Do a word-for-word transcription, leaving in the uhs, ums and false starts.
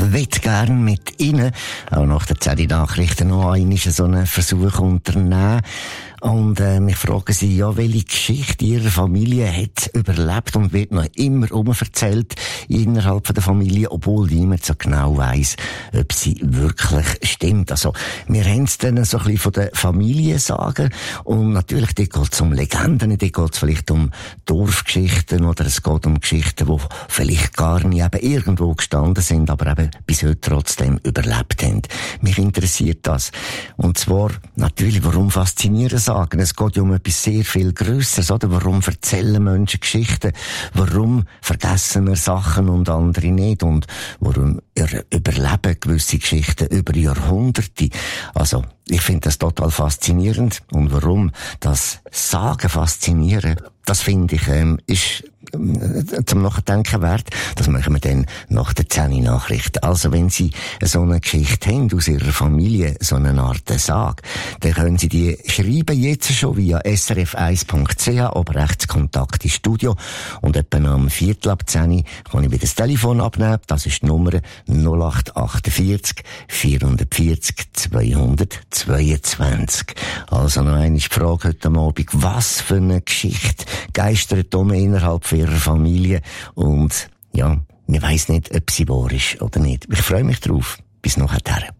möchte gerne mit Ihnen, auch nach der zehn Nachrichten, noch einmal so einen Versuch unternehmen. Und äh, mich fragen Sie, ja, welche Geschichte Ihrer Familie hat überlebt und wird noch immer umverzählt innerhalb von der Familie, obwohl niemand so genau weiss, ob sie wirklich stimmt. Also, wir haben es dann so ein bisschen von der Familie sagen und natürlich, dort geht es um Legenden, dort geht es vielleicht um Dorfgeschichten oder es geht um Geschichten, die vielleicht gar nicht eben irgendwo gestanden sind, aber eben bis heute trotzdem überlebt haben. Mich interessiert das. Und zwar, natürlich, warum faszinieren sagen? Es geht ja um etwas sehr viel Grösseres, oder? Warum erzählen Menschen Geschichten? Warum vergessen wir Sachen und andere nicht? Und warum überleben gewisse Geschichten über Jahrhunderte? Also, ich finde das total faszinierend. Und warum das Sagen faszinieren, das finde ich, ähm, ist äh, zum Nachdenken wert. Das machen wir dann nach der zehn Nachrichten. Also, wenn Sie so eine Geschichte haben aus Ihrer Familie, so eine Art Sage, dann können Sie die schreiben jetzt schon via s r f eins punkt c h, oben rechts Kontakt ins Studio. Und etwa am Viertel ab zehn kann ich wieder das Telefon abnehmen. Das ist die Nummer null acht achtundvierzig vierhundertvierzig zweihundertzweiundzwanzig. Also noch eine Frage heute Abend. Was für eine Geschichte geistert um innerhalb ihrer Familie? Und ja, ich weiss nicht, ob sie wahr ist oder nicht. Ich freue mich drauf. Bis nachher.